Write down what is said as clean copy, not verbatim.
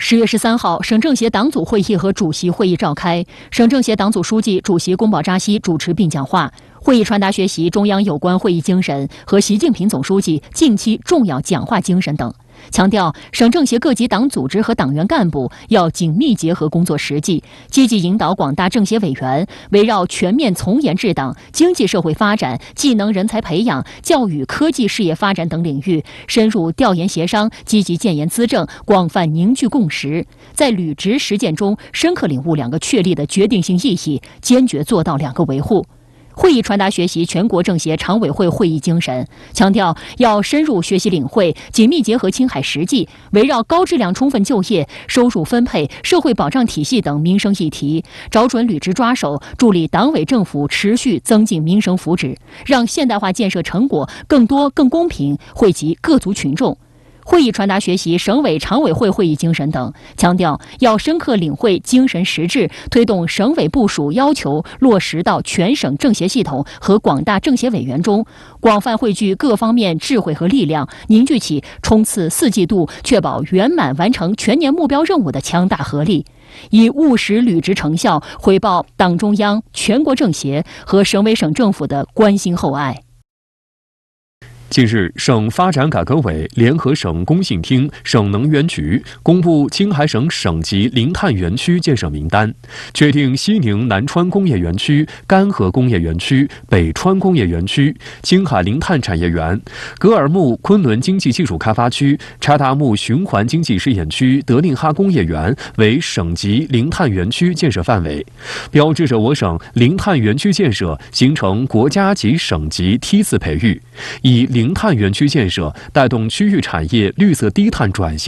10月13号，省政协党组会议和主席会议召开，省政协党组书记、主席龚宝扎西主持并讲话。会议传达学习中央有关会议精神和习近平总书记近期重要讲话精神等，强调省政协各级党组织和党员干部要紧密结合工作实际，积极引导广大政协委员围绕全面从严治党、经济社会发展、技能人才培养、教育科技事业发展等领域深入调研协商，积极建言资政，广泛凝聚共识，在履职实践中深刻领悟2个确立的决定性意义，坚决做到2个维护。会议传达学习全国政协常委会会议精神，强调要深入学习领会，紧密结合青海实际，围绕高质量充分就业、收入分配、社会保障体系等民生议题，找准履职抓手，助力党委政府持续增进民生福祉，让现代化建设成果更多更公平惠及各族群众。会议传达学习省委常委会会议精神等，强调要深刻领会精神实质，推动省委部署要求落实到全省政协系统和广大政协委员中，广泛汇聚各方面智慧和力量，凝聚起冲刺4季度、确保圆满完成全年目标任务的强大合力，以务实履职成效回报党中央、全国政协和省委省政府的关心厚爱。 近日，省发展改革委联合省工信厅、省能源局公布青海省省级零碳园区建设名单，确定西宁南川工业园区、干河工业园区、北川工业园区、青海零碳产业园、格尔木昆仑经济技术开发区、柴达木循环经济试验区、德令哈工业园为省级零碳园区建设范围，标志着我省零碳园区建设形成国家级、省级梯次培育，以零碳园区建设带动区域产业绿色低碳转型。